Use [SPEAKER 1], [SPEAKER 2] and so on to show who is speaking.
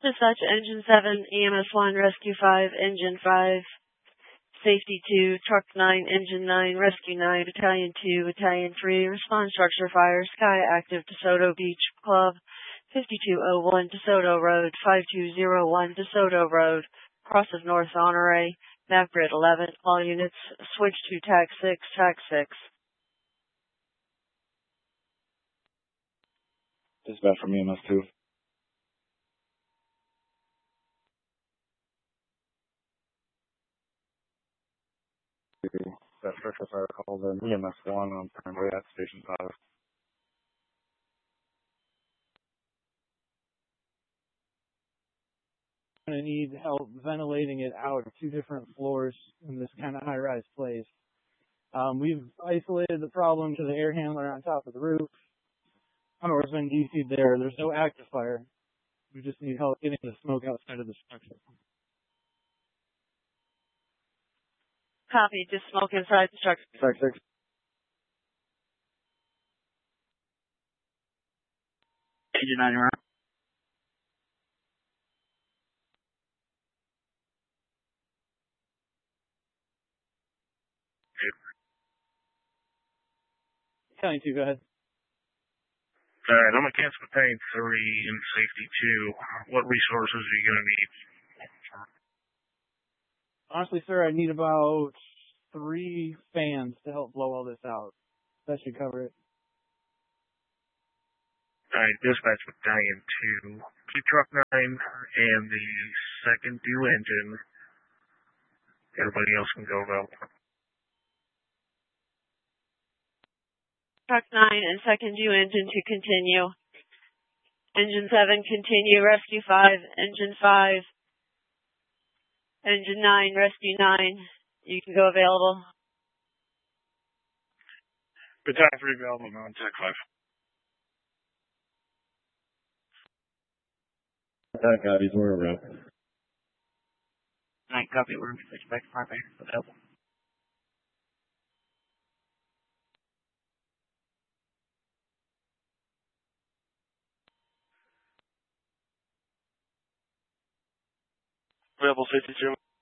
[SPEAKER 1] Dispatch Engine 7, EMS 1, Rescue 5, Engine 5, Safety 2, Truck 9, Engine 9, Rescue 9, Battalion 2, Battalion 3, Respond Structure Fire, Sky Active, DeSoto Beach Club, 5201 DeSoto Road, 5201 DeSoto Road, Cross of North Honore, Map Grid 11, all units switch to TAC 6, TAC 6.
[SPEAKER 2] Dispatch from EMS 2. That structure fire called an EMS 1 on primary at Station 5.
[SPEAKER 3] Going to need help ventilating it out of 2 different floors in this kind of high-rise place. We've isolated the problem to the air handler on top of the roof. Hunter's been DC'd there. There's no active fire. We just need help getting the smoke outside of the structure.
[SPEAKER 1] Copy, just smoke inside the structure.
[SPEAKER 2] TAC 6.
[SPEAKER 4] Engine 9, you're on.
[SPEAKER 3] County 2, go ahead.
[SPEAKER 5] Alright, I'm against Battalion 3 and Safety 2. What resources are you going to need?
[SPEAKER 3] Honestly, sir, I need about 3 fans to help blow all this out. That should cover it.
[SPEAKER 5] Alright, dispatch Battalion 2. Keep Truck 9 and the second due engine. Everybody else can go about.
[SPEAKER 1] Truck 9 and second due engine to continue. Engine 7, continue. Rescue 5, Engine 5. Engine 9, Rescue 9. You can go available.
[SPEAKER 5] Battalion 3 available now on TAC 5.
[SPEAKER 2] TAC copies, we're around.
[SPEAKER 4] 9, copy, we're expecting primary available.
[SPEAKER 5] Available 52.